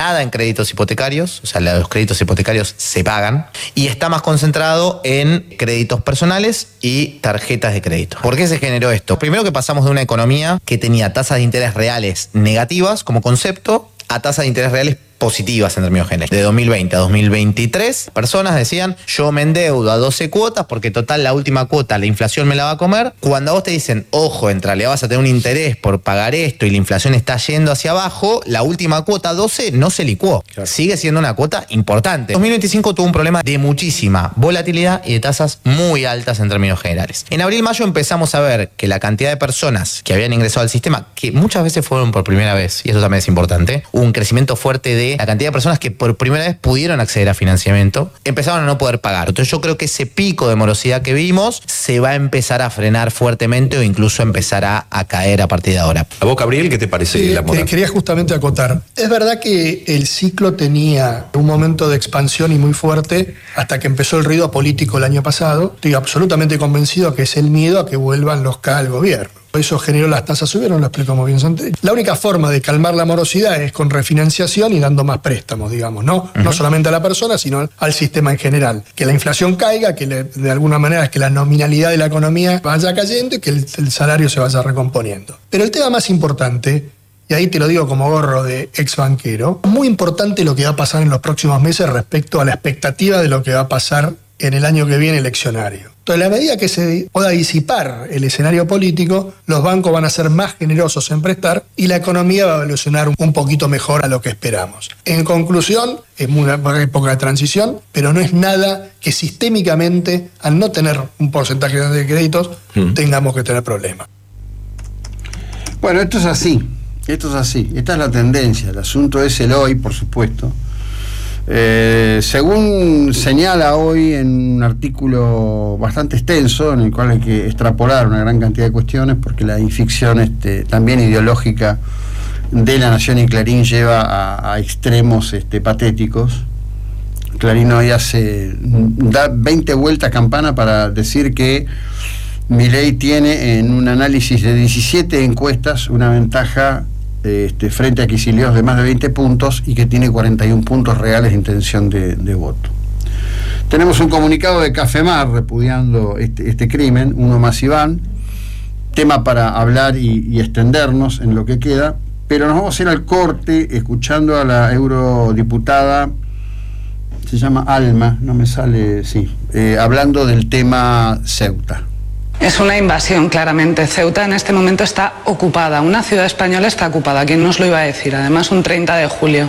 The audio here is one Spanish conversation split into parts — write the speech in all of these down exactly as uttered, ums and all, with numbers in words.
nada en créditos hipotecarios, o sea, los créditos hipotecarios se pagan, y está más concentrado en créditos personales y tarjetas de crédito. ¿Por qué se generó esto? Primero que pasamos de una economía que tenía tasas de interés reales negativas como concepto a tasas de interés reales positivas en términos generales. De dos mil veinte a dos mil veintitrés, personas decían, yo me endeudo a doce cuotas porque total la última cuota la inflación me la va a comer. Cuando a vos te dicen, ojo, en realidad vas a tener un interés por pagar esto y la inflación está yendo hacia abajo, la última cuota doce no se licuó. Claro. Sigue siendo una cuota importante. dos mil veinticinco tuvo un problema de muchísima volatilidad y de tasas muy altas en términos generales. En abril-mayo empezamos a ver que la cantidad de personas que habían ingresado al sistema, que muchas veces fueron por primera vez, y eso también es importante, hubo un crecimiento fuerte de la cantidad de personas que por primera vez pudieron acceder a financiamiento, empezaron a no poder pagar. Entonces yo creo que ese pico de morosidad que vimos se va a empezar a frenar fuertemente o incluso empezará a caer a partir de ahora. ¿A vos, Gabriel, qué te parece sí, la moda? Quería justamente acotar. Es verdad que el ciclo tenía un momento de expansión y muy fuerte hasta que empezó el ruido político el año pasado. Estoy absolutamente convencido que es el miedo a que vuelvan los K al gobierno. Eso generó las tasas subieron, lo explicamos bien antes. La única forma de calmar la morosidad es con refinanciación y dando más préstamos, digamos, ¿no? Uh-huh. No solamente a la persona, sino al sistema en general. Que la inflación caiga, que le, de alguna manera es que la nominalidad de la economía vaya cayendo y que el, el salario se vaya recomponiendo. Pero el tema más importante, y ahí te lo digo como gorro de ex banquero, muy importante lo que va a pasar en los próximos meses respecto a la expectativa de lo que va a pasar en el año que viene eleccionario. Entonces, a la medida que se pueda disipar el escenario político, los bancos van a ser más generosos en prestar y la economía va a evolucionar un poquito mejor a lo que esperamos. En conclusión, es una época de transición, pero no es nada que sistémicamente, al no tener un porcentaje de créditos, mm. tengamos que tener problemas. Bueno, esto es así, esto es así, esta es la tendencia, el asunto es el hoy, por supuesto. Eh, según señala hoy en un artículo bastante extenso, en el cual hay que extrapolar una gran cantidad de cuestiones, porque la ficción este, también ideológica de La Nación y Clarín lleva a, a extremos este, patéticos. Clarín hoy hace, da veinte vueltas campana para decir que Milei tiene en un análisis de diecisiete encuestas una ventaja Este, frente a Kicillof de más de veinte puntos y que tiene cuarenta y un puntos reales de intención de, de voto. Tenemos un comunicado de Cafemar repudiando este, este crimen, uno más Iván, tema para hablar y, y extendernos en lo que queda, pero nos vamos a ir al corte escuchando a la eurodiputada, se llama Alma, no me sale, sí, eh, hablando del tema Ceuta. Es una invasión, claramente. Ceuta en este momento está ocupada. Una ciudad española está ocupada. ¿Quién nos lo iba a decir? Además, un treinta de julio.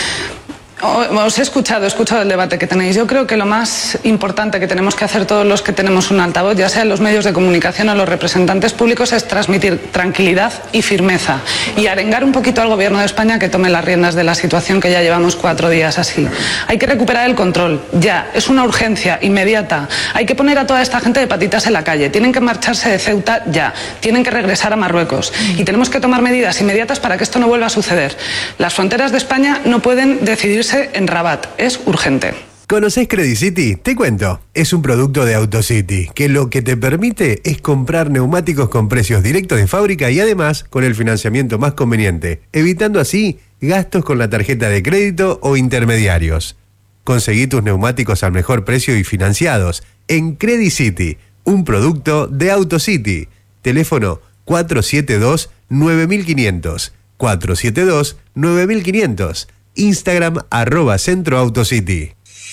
Os he escuchado, he escuchado el debate que tenéis. Yo creo que lo más importante que tenemos que hacer todos los que tenemos un altavoz, ya sea en los medios de comunicación o los representantes públicos, es transmitir tranquilidad y firmeza y arengar un poquito al gobierno de España que tome las riendas de la situación, que ya llevamos cuatro días así. Hay que recuperar el control, ya, es una urgencia inmediata. Hay que poner a toda esta gente de patitas en la calle. Tienen que marcharse de Ceuta ya, tienen que regresar a Marruecos y tenemos que tomar medidas inmediatas para que esto no vuelva a suceder. Las fronteras de España no pueden decidirse en Rabat, es urgente. ¿Conocés Credit City? Te cuento. Es un producto de AutoCity, que lo que te permite es comprar neumáticos con precios directos de fábrica y además con el financiamiento más conveniente, evitando así gastos con la tarjeta de crédito o intermediarios. Conseguí tus neumáticos al mejor precio y financiados en Credit City, un producto de AutoCity. Teléfono cuatro siete dos, nueve cinco cero cero, cuatro siete dos, nueve cinco cero cero. Instagram arroba Centro AutoCity.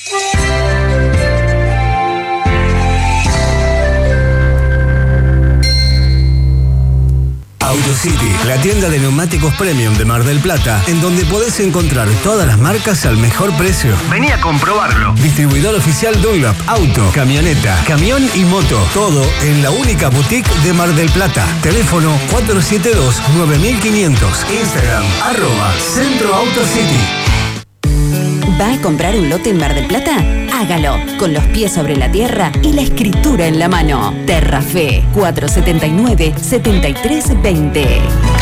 AutoCity, la tienda de neumáticos premium de Mar del Plata, en donde podés encontrar todas las marcas al mejor precio. Vení a comprobarlo. Distribuidor oficial Dunlop, auto, camioneta, camión y moto. Todo en la única boutique de Mar del Plata. Teléfono cuatro siete dos, nueve cinco cero cero. Instagram, arroba Centro AutoCity. ¿Va a comprar un lote en Mar del Plata? Hágalo, con los pies sobre la tierra y la escritura en la mano. Terrafe, cuatro siete nueve, siete tres dos cero.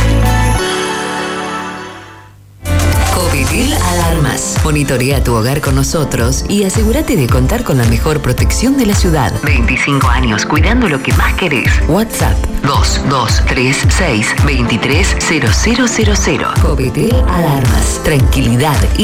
Covitil Alarmas. Monitorea tu hogar con nosotros y asegúrate de contar con la mejor protección de la ciudad. veinticinco años cuidando lo que más querés. WhatsApp dos dos tres seis, dos tres cero cero cero cero. Covitil Alarmas. Tranquilidad y